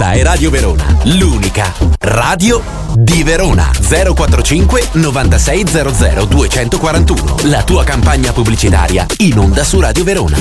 Questa è Radio Verona, l'unica radio di Verona. 045 9600 241. La tua campagna pubblicitaria in onda su Radio Verona.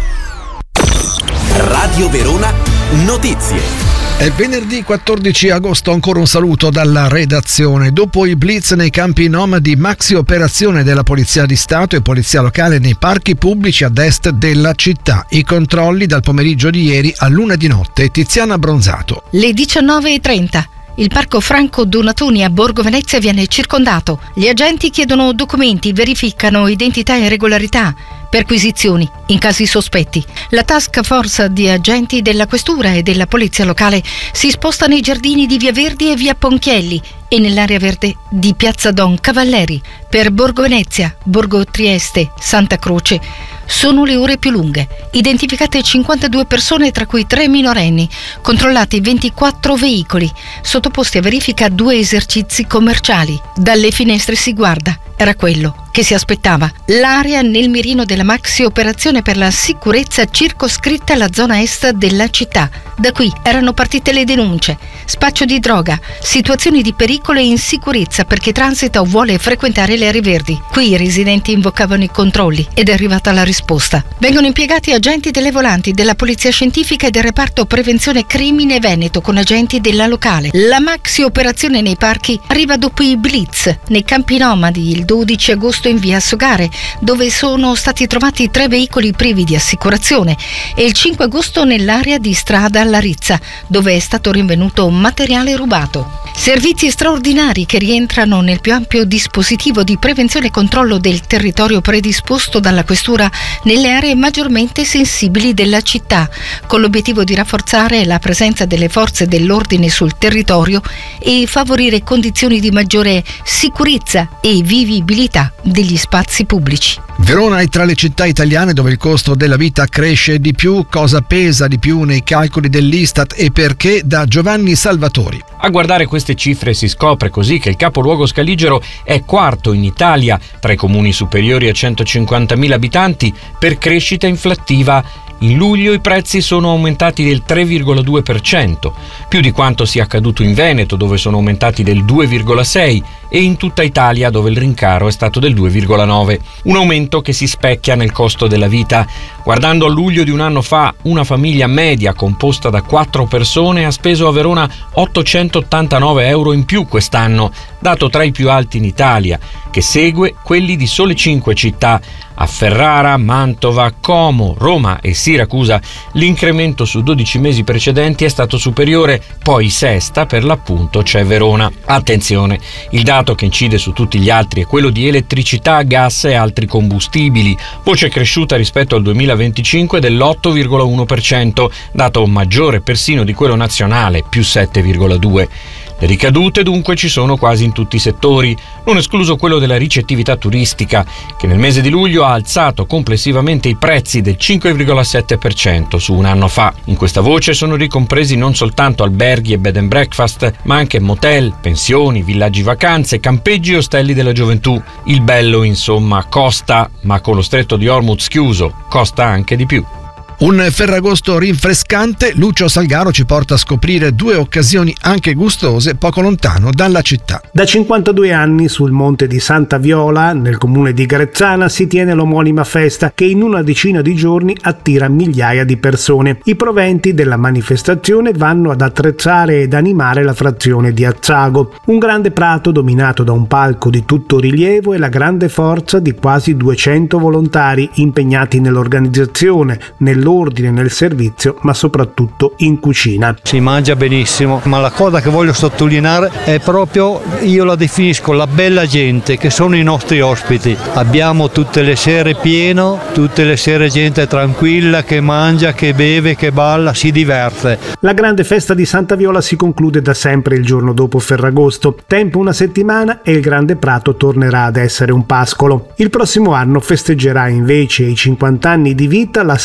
Radio Verona Notizie. È venerdì 14 agosto, ancora un saluto dalla redazione. Dopo i blitz nei campi nomadi, maxi operazione della Polizia di Stato e Polizia Locale nei parchi pubblici ad est della città. I controlli dal pomeriggio di ieri all'1 di notte. Tiziana Bronzato. Le 19:30. Il parco Franco Donatoni a Borgo Venezia viene circondato. Gli agenti chiedono documenti, verificano identità e regolarità, perquisizioni in casi sospetti. La task force di agenti della Questura e della Polizia Locale si sposta nei giardini di Via Verdi e Via Ponchielli e nell'area verde di Piazza Don Cavalieri. Per Borgo Venezia, Borgo Trieste, Santa Croce sono le ore più lunghe. Identificate 52 persone, tra cui 3 minorenni. Controllati 24 veicoli. Sottoposti a verifica 2 esercizi commerciali. Dalle finestre si guarda. Era quello che si aspettava. L'area nel mirino della maxi operazione per la sicurezza circoscritta alla zona est della città. Da qui erano partite le denunce. Spaccio di droga, situazioni di pericolo e insicurezza per chi transita o vuole frequentare le aree verdi. Qui i residenti invocavano i controlli ed è arrivata la risposta. Vengono impiegati agenti delle volanti, della Polizia Scientifica e del reparto Prevenzione Crimine Veneto con agenti della locale. La maxi operazione nei parchi arriva dopo i blitz nei campi nomadi il 12 agosto in via Sogare, dove sono stati trovati 3 veicoli privi di assicurazione, e il 5 agosto nell'area di strada Larizza, dove è stato rinvenuto materiale rubato. Servizi straordinari che rientrano nel più ampio dispositivo di prevenzione e controllo del territorio predisposto dalla Questura nelle aree maggiormente sensibili della città, con l'obiettivo di rafforzare la presenza delle forze dell'ordine sul territorio e favorire condizioni di maggiore sicurezza e vivibilità degli spazi pubblici. Verona è tra le città italiane dove il costo della vita cresce di più. Cosa pesa di più nei calcoli dell'Istat e perché? Da Giovanni Salvatori. A guardare queste cifre si scopre così che il capoluogo scaligero è quarto in Italia tra i comuni superiori a 150.000 abitanti per crescita inflattiva. In luglio i prezzi sono aumentati del 3,2%, più di quanto sia accaduto in Veneto, dove sono aumentati del 2,6%, e in tutta Italia, dove il rincaro è stato del 2,9%. Un aumento che si specchia nel costo della vita. Guardando a luglio di un anno fa, una famiglia media composta da 4 persone ha speso a Verona 889 euro in più quest'anno, dato tra i più alti in Italia, che segue quelli di sole 5 città. A Ferrara, Mantova, Como, Roma e Siracusa l'incremento su 12 mesi precedenti è stato superiore, poi sesta per l'appunto c'è Verona. Attenzione, il dato che incide su tutti gli altri è quello di elettricità, gas e altri combustibili, voce cresciuta rispetto al 2025 dell'8,1%, dato maggiore persino di quello nazionale, più 7,2%. Le ricadute dunque ci sono quasi in tutti i settori, non escluso quello della ricettività turistica, che nel mese di luglio ha alzato complessivamente i prezzi del 5,7% su un anno fa. In questa voce sono ricompresi non soltanto alberghi e bed and breakfast, ma anche motel, pensioni, villaggi vacanze, campeggi e ostelli della gioventù. Il bello, insomma, costa, ma con lo stretto di Hormuz chiuso, costa anche di più. Un Ferragosto rinfrescante, Lucio Salgaro ci porta a scoprire 2 occasioni anche gustose poco lontano dalla città. Da 52 anni sul monte di Santa Viola, nel comune di Grezzana, si tiene l'omonima festa che in una decina di giorni attira migliaia di persone. I proventi della manifestazione vanno ad attrezzare ed animare la frazione di Azzago, un grande prato dominato da un palco di tutto rilievo e la grande forza di quasi 200 volontari impegnati nell'organizzazione, nell'ordine, nel servizio, ma soprattutto in cucina. Si mangia benissimo, ma la cosa che voglio sottolineare è proprio, io la definisco la bella gente, che sono i nostri ospiti. Abbiamo tutte le sere pieno, tutte le sere gente tranquilla che mangia, che beve, che balla, si diverte. La grande festa di Santa Viola si conclude da sempre il giorno dopo Ferragosto. Tempo una settimana e il grande prato tornerà ad essere un pascolo. Il prossimo anno festeggerà invece i 50 anni di vita la sagra del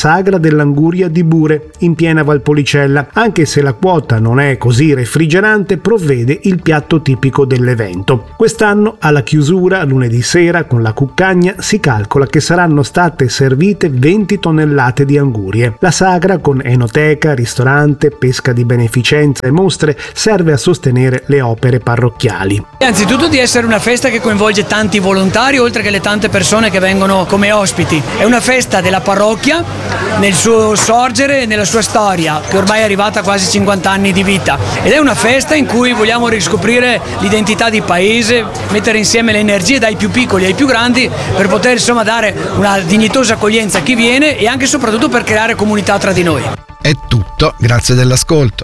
dell'anguria di Bure, in piena Valpolicella. Anche se la quota non è così refrigerante, provvede il piatto tipico dell'evento. Quest'anno, alla chiusura, lunedì sera, con la cuccagna, si calcola che saranno state servite 20 tonnellate di angurie. La sagra, con enoteca, ristorante, pesca di beneficenza e mostre, serve a sostenere le opere parrocchiali. Anzitutto di essere una festa che coinvolge tanti volontari, oltre che le tante persone che vengono come ospiti. È una festa della parrocchia nel suo sorgere e nella sua storia, che ormai è arrivata a quasi 50 anni di vita, ed è una festa in cui vogliamo riscoprire l'identità di paese, mettere insieme le energie dai più piccoli ai più grandi per poter insomma dare una dignitosa accoglienza a chi viene e anche e soprattutto per creare comunità tra di noi. È tutto, grazie dell'ascolto.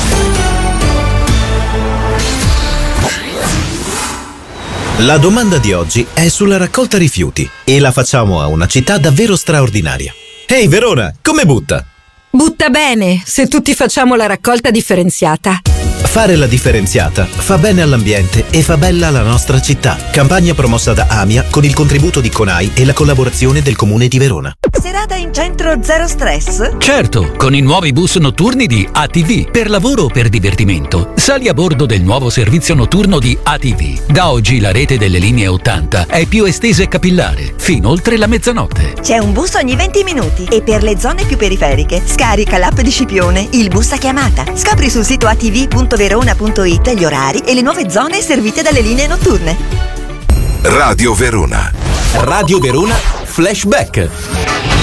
La domanda di oggi è sulla raccolta rifiuti e la facciamo a una città davvero straordinaria. Ehi Verona, come butta? Butta bene, se tutti facciamo la raccolta differenziata. Fare la differenziata fa bene all'ambiente e fa bella la nostra città. Campagna promossa da AMIA con il contributo di CONAI e la collaborazione del Comune di Verona. Serata in centro zero stress? Certo, con i nuovi bus notturni di ATV. Per lavoro o per divertimento, sali a bordo del nuovo servizio notturno di ATV. Da oggi la rete delle linee 80 è più estesa e capillare, fino oltre la mezzanotte. C'è un bus ogni 20 minuti e per le zone più periferiche scarica l'app di Scipione, il bus a chiamata. Scopri sul sito atv.verona.it gli orari e le nuove zone servite dalle linee notturne. Radio Verona. Radio Verona Flashback.